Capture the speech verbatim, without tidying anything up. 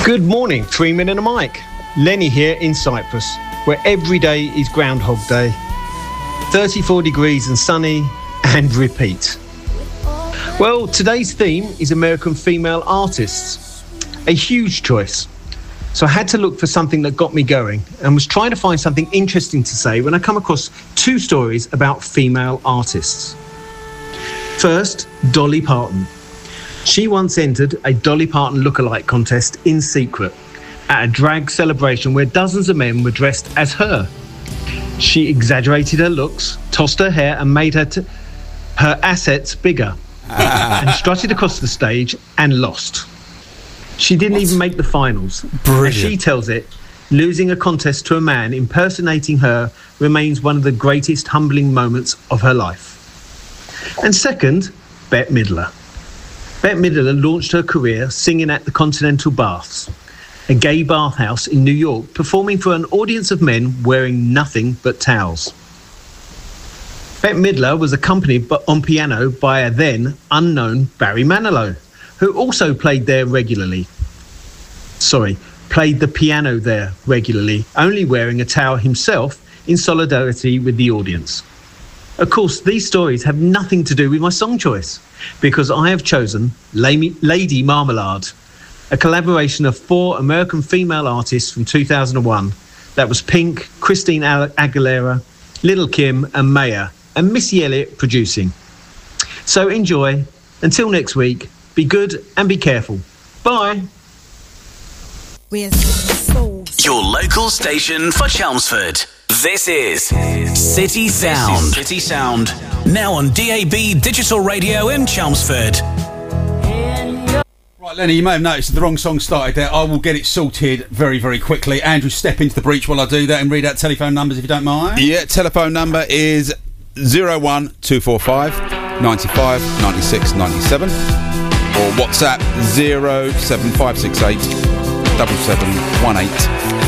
Good morning, Three Men and a Mic. Lenny here in Cyprus, where every day is Groundhog Day. thirty-four degrees and sunny, and repeat. Well, today's theme is American female artists. A huge choice. So I had to look for something that got me going and was trying to find something interesting to say when I come across two stories about female artists. First, Dolly Parton. She once entered a Dolly Parton lookalike contest in secret at a drag celebration where dozens of men were dressed as her. She exaggerated her looks, tossed her hair and made her, t- her assets bigger and strutted across the stage and lost. She didn't what? even make the finals. Brilliant. As she tells it, losing a contest to a man impersonating her remains one of the greatest humbling moments of her life. And second, Bette Midler. Bette Midler launched her career singing at the Continental Baths, a gay bathhouse in New York, performing for an audience of men wearing nothing but towels. Bette Midler was accompanied on piano by a then unknown Barry Manilow, who also played there regularly. Sorry, played the piano there regularly, only wearing a towel himself in solidarity with the audience. Of course, these stories have nothing to do with my song choice, because I have chosen Lady Marmalade, a collaboration of four American female artists from two thousand one. That was Pink, Christina Aguilera, Lil' Kim and Maya, and Missy Elliott producing. So enjoy. Until next week, be good and be careful. Bye. Your local station for Chelmsford. This is City Sound. This is City Sound. Now on D A B Digital Radio in Chelmsford. Right, Lenny, you may have noticed that the wrong song started there. I will get it sorted very, very quickly. Andrew, step into the breach while I do that and read out telephone numbers if you don't mind. Yeah, telephone number is zero one two four five nine five nine six nine seven or WhatsApp zero seven five six eight seven seven one eight